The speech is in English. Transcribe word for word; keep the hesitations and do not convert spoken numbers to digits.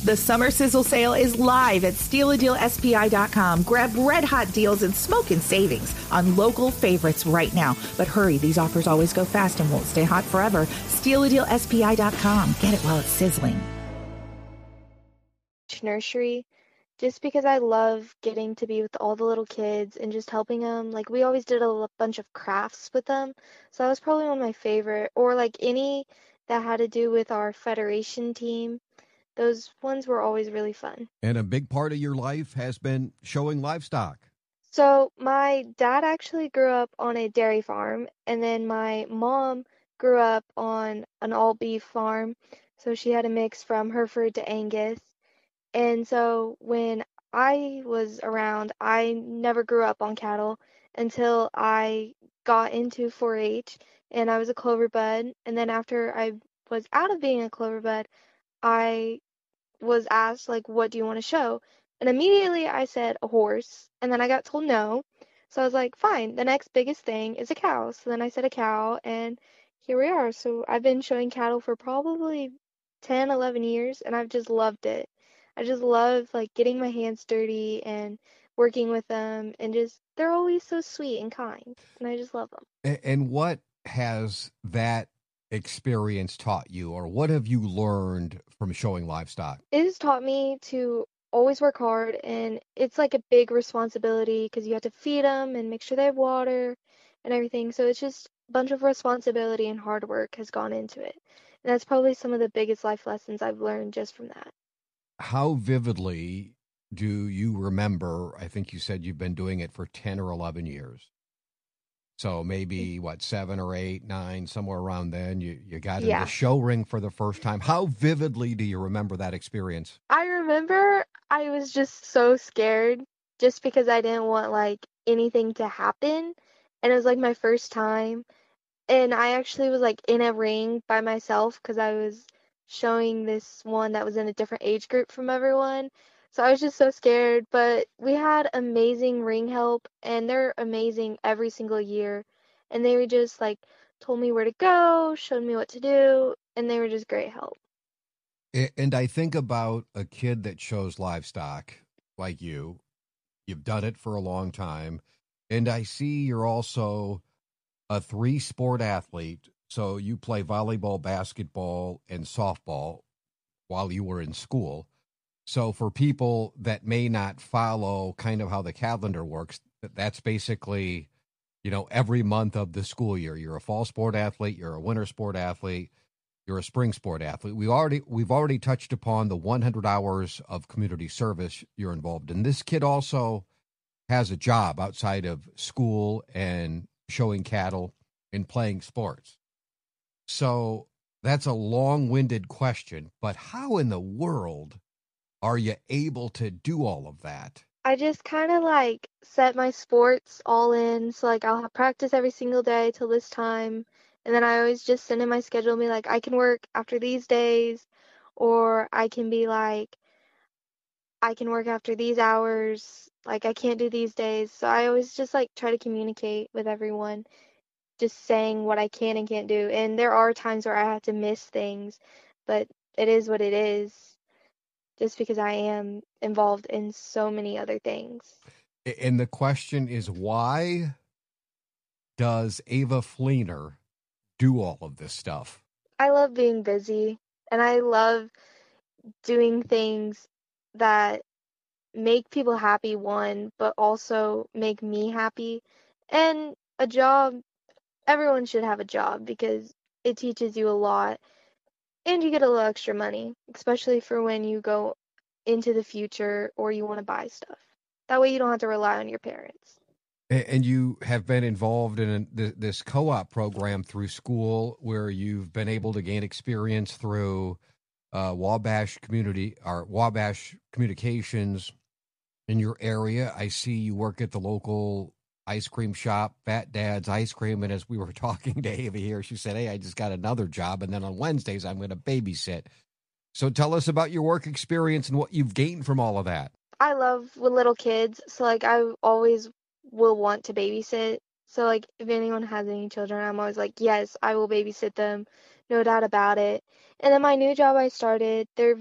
The Summer Sizzle Sale is live at steal a deal S P I dot com. Grab red-hot deals and smoking savings on local favorites right now. But hurry, these offers always go fast and won't stay hot forever. steal a deal S P I dot com. Get it while it's sizzling. Nursery, just because I love getting to be with all the little kids and just helping them. Like, we always did a l- bunch of crafts with them. So that was probably one of my favorite. Or, like, any that had to do with our federation team. Those ones were always really fun. And a big part of your life has been showing livestock. So my dad actually grew up on a dairy farm, and then my mom grew up on an all beef farm. So she had a mix from Hereford to Angus. And so when I was around, I never grew up on cattle until I got into four H and I was a clover bud. And then after I was out of being a clover bud, I was asked, like, what do you want to show? And immediately I said a horse, and then I got told no. So I was like, fine, the next biggest thing is a cow. So then I said a cow, and here we are. So I've been showing cattle for probably ten, eleven years, and I've just loved it. I just love, like, getting my hands dirty and working with them, and just, they're always so sweet and kind, and I just love them. A- And what has that experience taught you, or what have you learned from showing livestock? It has taught me to always work hard, and it's like a big responsibility because you have to feed them and make sure they have water and everything. So it's just a bunch of responsibility and hard work has gone into it. And that's probably some of the biggest life lessons I've learned just from that. How vividly do you remember? I think you said you've been doing it for ten or eleven years. So maybe what, seven or eight, nine, somewhere around then, you, you got in Yeah. the show ring for the first time. How vividly do you remember that experience? I remember I was just so scared just because I didn't want like anything to happen. And it was like my first time. And I actually was like in a ring by myself because I was showing this one that was in a different age group from everyone. So I was just so scared. But we had amazing ring help, and they're amazing every single year. And they were just like told me where to go, showed me what to do, and they were just great help. A- And I think about a kid that shows livestock like you. You've done it for a long time. And I see you're also a three sport athlete. So you play volleyball, basketball, and softball while you were in school. So for people that may not follow kind of how the calendar works, that- that's basically, you know, every month of the school year. You're a fall sport athlete, you're a winter sport athlete, you're a spring sport athlete. We already we've already touched upon the one hundred hours of community service you're involved in. This kid also has a job outside of school and showing cattle and playing sports. So that's a long-winded question, but how in the world are you able to do all of that? I just kind of like set my sports all in. So, like, I'll have practice every single day till this time. And then I always just send in my schedule and be like, I can work after these days, or I can be like, I can work after these hours. Like, I can't do these days. So, I always just like try to communicate with everyone, just saying what I can and can't do. And there are times where I have to miss things, but it is what it is, just because I am involved in so many other things. A- And the question is, why does Ava Fleener do all of this stuff? I love being busy, and I love doing things that make people happy, one, but also make me happy. And a job, everyone should have a job because it teaches you a lot, and you get a little extra money, especially for when you go into the future or you want to buy stuff. That way you don't have to rely on your parents. A- And you have been involved in th- this co-op program through school where you've been able to gain experience through uh, Wabash Community or Wabash Communications in your area. I see you work at the local ice cream shop, Fat Dad's Ice Cream. And as we were talking to Ava here, she said, hey, I just got another job. And then on Wednesdays, I'm going to babysit. So tell us about your work experience and what you've gained from all of that. I love with little kids, so like I always will want to babysit. So like if anyone has any children, I'm always like, yes, I will babysit them, no doubt about it. And then my new job I started, they're